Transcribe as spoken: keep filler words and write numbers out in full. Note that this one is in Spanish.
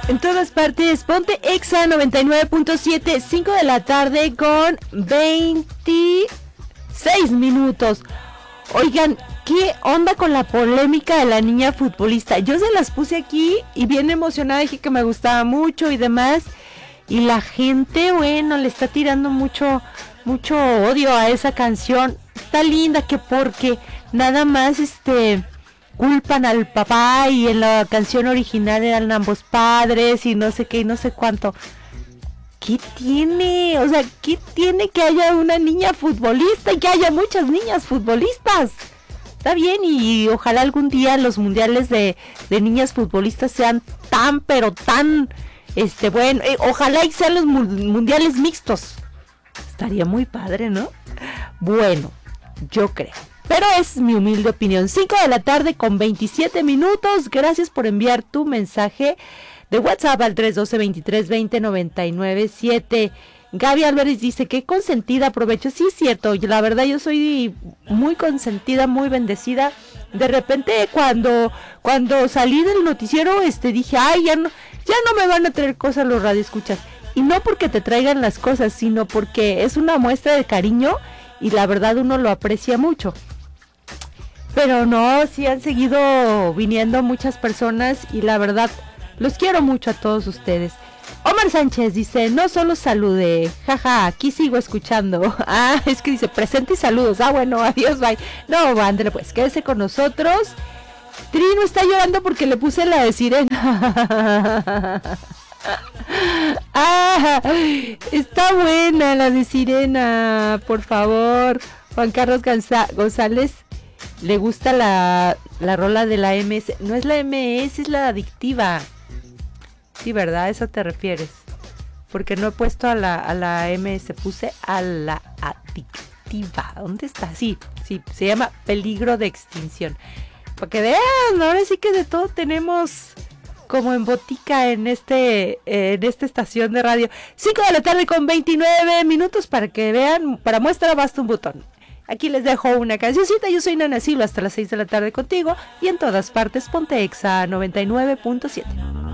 En todas partes, ponte Exa noventa y nueve punto siete, cinco de la tarde con veintiséis minutos. Oigan, ¿qué onda con la polémica de la niña futbolista? Yo se las puse aquí y bien emocionada, dije que me gustaba mucho y demás. Y la gente, bueno, le está tirando mucho, mucho odio a esa canción. Está linda que porque nada más, este... culpan al papá y en la canción original eran ambos padres y no sé qué y no sé cuánto. ¿Qué tiene? O sea, ¿qué tiene que haya una niña futbolista y que haya muchas niñas futbolistas? Está bien y ojalá algún día los mundiales de, de niñas futbolistas sean tan, pero tan, este, bueno, eh, ojalá y sean los mundiales mixtos. Estaría muy padre, ¿no? Bueno, yo creo. Pero es mi humilde opinión. cinco de la tarde con veintisiete minutos. Gracias por enviar tu mensaje de WhatsApp al tres uno dos, veintitrés veinte, noventa y nueve siete. Gaby Álvarez dice que consentida, aprovecho. Sí, es cierto. La verdad yo soy muy consentida, muy bendecida. De repente cuando cuando salí del noticiero, este dije, ay, ya no, ya no me van a traer cosas los radioescuchas. Y no porque te traigan las cosas, sino porque es una muestra de cariño y la verdad uno lo aprecia mucho. Pero no, sí han seguido viniendo muchas personas y la verdad, los quiero mucho a todos ustedes. Omar Sánchez dice, no solo salude, jaja, aquí sigo escuchando. Ah, es que dice, presente y saludos. Ah, bueno, adiós, bye. No, André, pues quédese con nosotros. Trino está llorando porque le puse la de Sirena. Ah, está buena la de Sirena, por favor. Juan Carlos Gonza- González. Le gusta la, la rola de la M S. No es la M S, es la adictiva. Sí, ¿verdad? A eso te refieres. Porque no he puesto a la, a la M S, puse a la adictiva. ¿Dónde está? Sí, sí, se llama Peligro de Extinción. Para que vean, ahora sí que de todo tenemos como en botica en este en esta estación de radio. cinco de la tarde con veintinueve minutos para que vean, para muestra basta un botón. Aquí les dejo una cancioncita. Yo soy Nana Silva hasta las seis de la tarde contigo y en todas partes ponte Exa noventa y nueve punto siete.